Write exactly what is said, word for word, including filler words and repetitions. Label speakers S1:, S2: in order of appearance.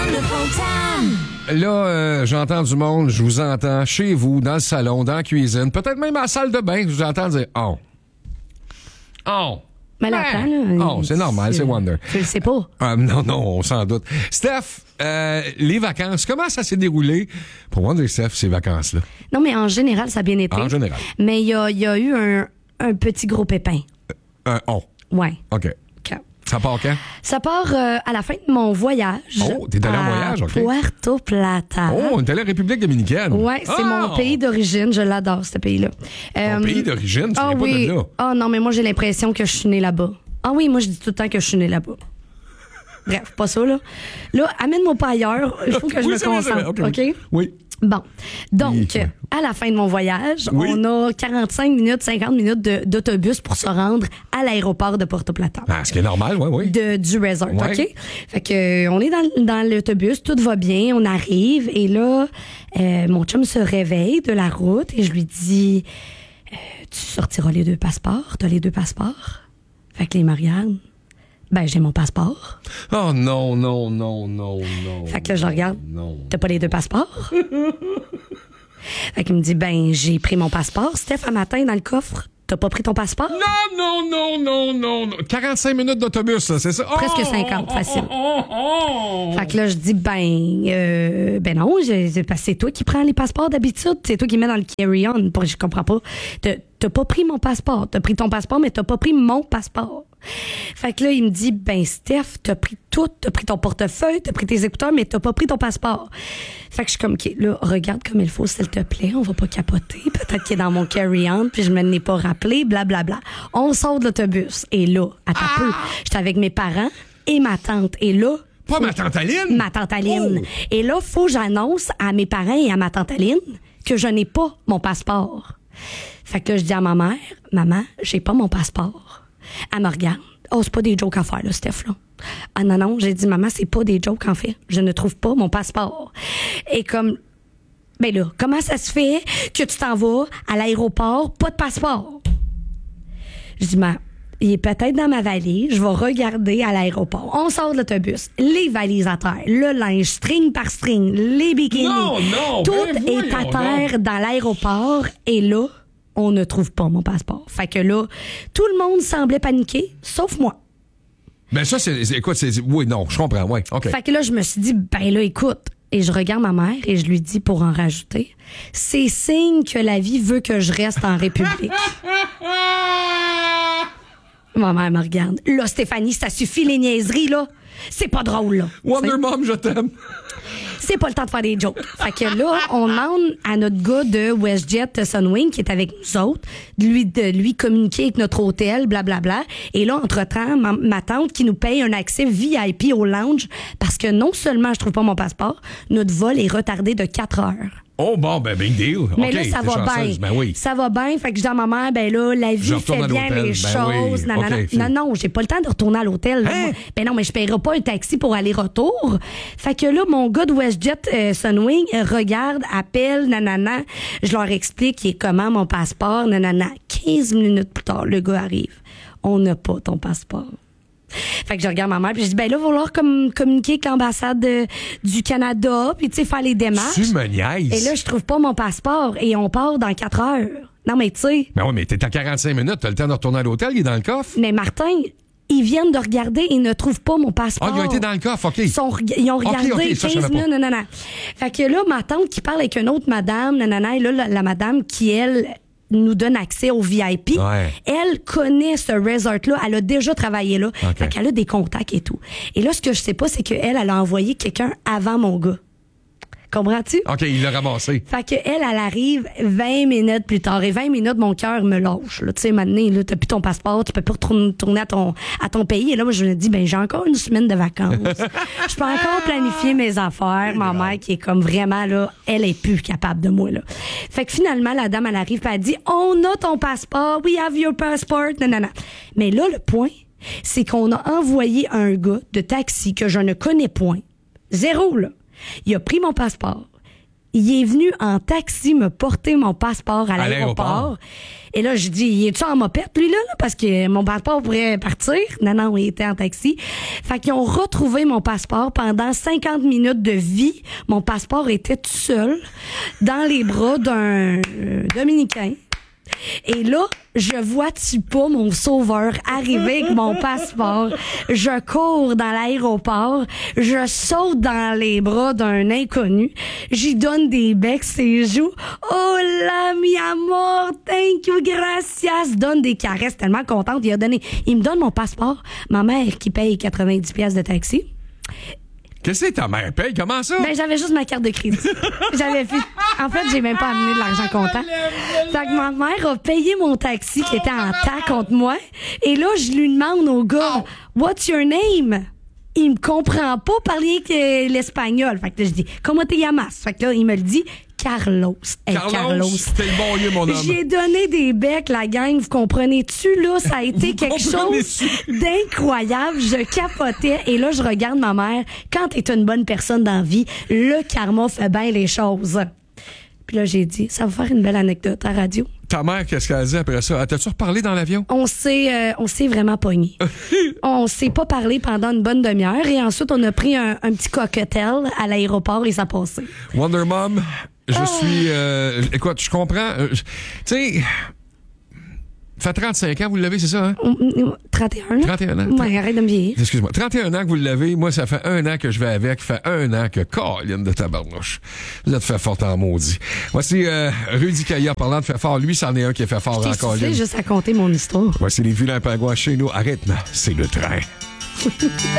S1: Là, euh, j'entends du monde, je vous entends chez vous, dans le salon, dans la cuisine, peut-être même à la salle de bain, je vous entends dire « Oh! Oh! »
S2: Mais là, attends, là.
S1: Oh, c'est normal, c'est Wonder.
S2: Tu le sais pas.
S1: Ah, non, non, on s'en doute. Steph, euh, les vacances, comment ça s'est déroulé pour Wonder et Steph, ces vacances-là?
S2: Non, mais en général, ça a bien été.
S1: En général.
S2: Mais il y a, y a eu un, un petit gros pépin.
S1: Un « Oh! »
S2: Ouais.
S1: OK.
S2: OK.
S1: Ça part quand?
S2: Ça part euh, à la fin de mon voyage.
S1: Oh, t'es allé en voyage, OK.
S2: Puerto Plata.
S1: Oh, on est allé en République dominicaine.
S2: Ouais, c'est
S1: oh!
S2: mon pays d'origine. Je l'adore, ce pays-là.
S1: Ton
S2: Euh,
S1: pays d'origine? Tu
S2: Ah
S1: viens
S2: oui.
S1: pas de là?
S2: Ah non, mais moi, j'ai l'impression que je suis née là-bas. Ah oui, moi, je dis tout le temps que je suis née là-bas. Bref, pas ça, là. Là, amène-moi pas ailleurs. Il faut que je
S1: Oui,
S2: me
S1: c'est vrai,
S2: concentre.
S1: c'est vrai. OK.
S2: OK?
S1: Oui.
S2: Bon. Donc,
S1: Oui.
S2: à la fin de mon voyage,
S1: Oui.
S2: on a quarante-cinq minutes, cinquante minutes de- d'autobus pour se rendre à l'aéroport de Puerto Plata.
S1: Ah, ce qui est normal, oui, oui.
S2: De, du resort,
S1: Ouais.
S2: OK? Fait que, euh, on est dans, dans l'autobus, tout va bien, on arrive, et là, euh, mon chum se réveille de la route et je lui dis, euh, tu sortiras les deux passeports? T'as les deux passeports? Fait que les Marianne, ben, j'ai mon passeport.
S1: Oh non, non, non, non, non.
S2: Fait que là, je le regarde.
S1: Non.
S2: T'as pas les deux passeports? Fait qu'il me dit, ben, j'ai pris mon passeport. Steph, un matin, dans le coffre, t'as pas pris ton passeport?
S1: Non, non, non, non, non, non. quarante-cinq minutes d'autobus, là, c'est ça?
S2: Presque
S1: Oh,
S2: cinquante,
S1: oh,
S2: facile.
S1: oh, oh, oh.
S2: Fait que là, je dis, ben, euh, ben non, je- c'est parce que c'est toi qui prends les passeports d'habitude. C'est toi qui mets dans le carry-on. Pour- Je comprends pas. T'as, t'as pas pris mon passeport. T'as pris ton passeport, mais t'as pas pris mon passeport. Fait que là, il me dit, ben, Steph, t'as pris tout. T'as pris ton portefeuille, t'as pris tes écouteurs, mais t'as pas pris ton passeport. Fait que je suis comme, OK, là, regarde comme il faut, s'il te plaît. On va pas capoter. Peut-être qu'il est dans mon carry-on, puis je me l'ai pas rappelé, blablabla. On sort de l'autobus. Et là, attends un peu. J'étais avec mes parents et ma tante. Et là,
S1: Pas
S2: faut-
S1: ma tante Aline?
S2: Ma tante Aline.
S1: Oh!
S2: Et là, faut que j'annonce à mes parents et à ma tante Aline que je n'ai pas mon passeport. Fait que là, je dis à ma mère, maman, j'ai pas mon passeport. Elle me regarde. Oh, c'est pas des jokes à faire, là, Steph, là. Ah non, non, j'ai dit, maman, c'est pas des jokes, en fait. Je ne trouve pas mon passeport. Et comme, ben là, comment ça se fait que tu t'en vas à l'aéroport, pas de passeport? Je dis, ma, il est peut-être dans ma valise. Je vais regarder à l'aéroport. On sort de l'autobus. Les valises à terre. Le linge, string par string. Les bikinis.
S1: Non, non,
S2: Tout
S1: ben
S2: est à
S1: voyons
S2: terre dans l'aéroport. Et là, on ne trouve pas mon passeport. Fait que là, tout le monde semblait paniquer, sauf moi.
S1: Ben ça, c'est, c'est écoute, c'est, oui, non, je comprends, oui, OK.
S2: Fait que là, je me suis dit, ben là, écoute. Et je regarde ma mère et je lui dis, pour en rajouter, c'est signe que la vie veut que je reste en République. Ma mère me regarde. Là, Stéphanie, ça suffit les niaiseries, là. C'est pas drôle, là.
S1: Wonder
S2: T'sais,
S1: Mom, je t'aime.
S2: c'est pas le temps de faire des jokes. Fait que là, on demande à notre gars de WestJet Sunwing, qui est avec nous autres, de lui, de lui communiquer avec notre hôtel, blablabla. Et là, entre-temps, ma, ma tante qui nous paye un accès V I P au lounge, parce que non seulement je trouve pas mon passeport, notre vol est retardé de quatre heures.
S1: Oh, bon, ben, big deal.
S2: Mais
S1: OK,
S2: là, ça
S1: t'es
S2: va
S1: chanceuse.
S2: bien.
S1: Ben oui.
S2: Ça va bien. Fait que je dis à ma mère, ben là, la
S1: Je
S2: vie
S1: retourne
S2: fait
S1: à
S2: bien
S1: l'hôtel.
S2: les
S1: Ben
S2: choses.
S1: oui.
S2: Nanana.
S1: OK,
S2: non, non, j'ai pas le temps de retourner à l'hôtel. là.
S1: Hein?
S2: Ben non, mais je paierai pas un taxi pour aller-retour. Fait que là, mon gars de WestJet euh, Sunwing euh, regarde, appelle, nanana. Je leur explique qui est comment mon passeport, nanana. quinze minutes plus tard, le gars arrive. On n'a pas ton passeport. Fait que je regarde ma mère puis je dis ben là il va falloir comme communiquer avec l'ambassade de- du Canada puis tu sais faire les démarches.
S1: Tu me niaises.
S2: Et là je trouve pas mon passeport et on part dans quatre heures. Non mais tu sais,
S1: Ben oui, mais t'es à quarante-cinq minutes, t'as le temps de retourner à l'hôtel, il est dans le coffre.
S2: mais Martin, ils viennent de regarder et ne trouvent pas mon passeport.
S1: Ah, ils ont été dans le coffre, OK.
S2: Ils, sont reg- ils ont
S1: Ok,
S2: regardé
S1: ok, ça, je
S2: quinze
S1: savais pas.
S2: minutes, nanana. Fait que là, ma tante qui parle avec une autre madame, nanana, et là, la, la madame qui, elle, nous donne accès au V I P,
S1: Ouais.
S2: elle connaît ce resort-là, elle a déjà travaillé là,
S1: Ok.
S2: fait qu'elle a des contacts et tout. Et là, ce que je sais pas, c'est qu'elle, elle a envoyé quelqu'un avant mon gars. Comprends-tu?
S1: OK, il l'a ramassé.
S2: Fait que elle, elle arrive vingt minutes plus tard. Et vingt minutes, mon cœur me lâche. Là. Tu sais, maintenant, là, t'as plus ton passeport, tu peux plus retourner retourner à ton, à ton pays. Et là, moi, je me dis, ben, j'ai encore une semaine de vacances. Je peux encore planifier mes affaires. Ma mère, qui est comme vraiment, là, elle est plus capable de moi, là. Fait que finalement, la dame, elle arrive, puis elle dit, on a ton passeport, we have your passport, nanana. Mais là, le point, c'est qu'on a envoyé un gars de taxi que je ne connais point. Zéro, là. Il a pris mon passeport. il est venu en taxi me porter mon passeport à,
S1: À
S2: l'aéroport.
S1: l'aéroport.
S2: Et là, je dis, il est-tu en mopette, lui, là, là? Parce que mon passeport pourrait partir. Non, non, il était en taxi. Fait qu'ils ont retrouvé mon passeport pendant cinquante minutes de vie. Mon passeport était tout seul dans les bras d'un euh, Dominicain. Et là, je vois-tu pas mon sauveur arriver avec mon passeport? Je cours dans l'aéroport, je saute dans les bras d'un inconnu, j'y donne des becs ses joues. Oh là, mi amor, thank you, gracias. Donne des caresses, tellement contente. Il a donné, il me donne mon passeport. Ma mère qui paye quatre-vingt-dix piastres de taxi.
S1: Qu'est-ce que ta mère paye? Comment ça?
S2: Ben, j'avais juste ma carte de crédit. J'avais fait, en fait, j'ai même pas amené de l'argent comptant. Fait que ma mère a payé mon taxi qui était en tas contre moi. Et là, je lui demande au gars, what's your name? Il me comprend pas parler que l'espagnol. Fait que là, je dis, comment te llamas? Fait que là, il me le dit, Carlos. Hey,
S1: Carlos,
S2: Carlos.
S1: c'était le bon lieu, mon homme.
S2: J'ai donné des becs, la gang. Vous comprenez-tu, là? Ça a été
S1: Vous
S2: quelque chose
S1: comprenez-tu?
S2: d'incroyable. Je capotais. Et là, je regarde ma mère. Quand t'es une bonne personne dans la vie, le karma fait bien les choses. Puis là, j'ai dit, ça va faire une belle anecdote à radio.
S1: Ta mère, qu'est-ce qu'elle a dit après ça? T'as-tu reparlé dans l'avion?
S2: On s'est, euh, on s'est vraiment pogné. On s'est pas parlé pendant une bonne demi-heure. Et ensuite, on a pris un, un petit cocktail à l'aéroport et ça passait.
S1: Wonder Mom, je
S2: Oh.
S1: suis... euh, écoute, je comprends. euh, je- Tu sais, ça fait trente-cinq ans, vous l'avez, c'est ça, hein?
S2: trente et un ans?
S1: trente et un ans.
S2: Ouais, arrête de me vieillir.
S1: Excuse-moi. trente et un ans que vous l'avez. Moi, ça fait un an que je vais avec. Ça fait un an que Colin de tabarnouche. Vous êtes fait fort en maudit. Voici euh, Rudy Kaya parlant de fait fort. Lui, c'en est un qui est fait fort
S2: Je
S1: en
S2: t'ai soufflé
S1: Colin.
S2: juste à compter mon histoire.
S1: Voici les vilains pingouins chez nous. Arrête, non, c'est le train.